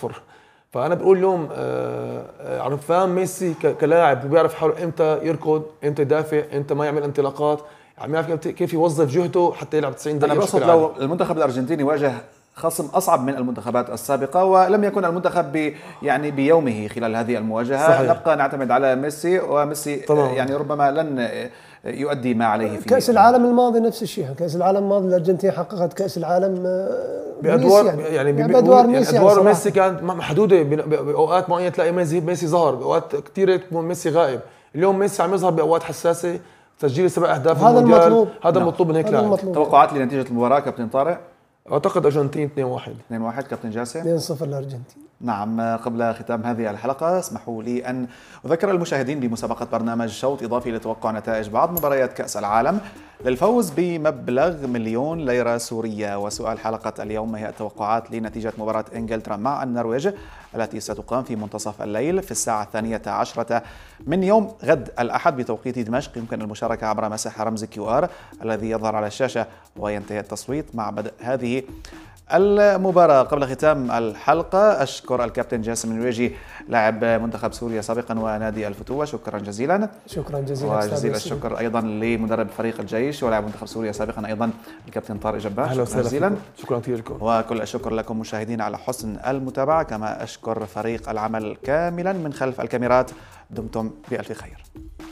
صفر. فانا بقول اليوم عرفان ميسي كلاعب وبيعرف حاله امتى يركض، امتى يدافع، امتى ما يعمل انطلاقات، عم يعرف كيف يوظف جهده حتى يلعب 90 دقيقه. انا بقصد لو المنتخب الارجنتيني واجه خصم اصعب من المنتخبات السابقه ولم يكن المنتخب يعني بيومه خلال هذه المواجهه، صحيح. نبقى نعتمد على ميسي، وميسي طبعا. يعني ربما لن يؤدي ما عليه في كأس العالم الماضي نفس الشيء. كأس العالم الماضي الأرجنتين حققت كأس العالم بأدوار يعني بأدوار ميسي. أدوار ميسي كانت محدودة، بأوقات معينة تلاقي ميسي ظهر، بأوقات كثيرة تكون ميسي غائب. اليوم ميسي عم يظهر بأوقات حساسة، تسجيل 7 أهداف هذا المطلوب، هذا المطلوب من هيك لاعب. توقعات لنتيجة المباراة كابتن طارق؟ أعتقد أرجنتين 2-1. 2-1 كابتن جاسم؟ 2-0 الأرجنتين. نعم. قبل ختام هذه الحلقة اسمحوا لي أن أذكر المشاهدين بمسابقة برنامج شوط إضافي لتوقع نتائج بعض مباريات كأس العالم للفوز بمبلغ 1,000,000 ليرة سورية. وسؤال حلقة اليوم هي التوقعات لنتيجة مباراة إنجلترا مع النرويج التي ستقام في منتصف الليل في الساعة 12 من يوم غد الأحد بتوقيت دمشق. يمكن المشاركة عبر مسح رمز QR الذي يظهر على الشاشة وينتهي التصويت مع بدء هذه المباراة. قبل ختام الحلقة أشكر الكابتن جاسم النرويجي لاعب منتخب سوريا سابقا ونادي الفتوة، شكرا جزيلا. شكرا جزيلا. وجزيل الشكر أيضا لمدرب فريق الجيش ولاعب منتخب سوريا سابقا أيضا الكابتن طارق جبار، شكرا جزيلا. شكرا كثير. وكل الشكر لكم مشاهدين على حسن المتابعة، كما أشكر فريق العمل كاملا من خلف الكاميرات. دمتم بألف خير.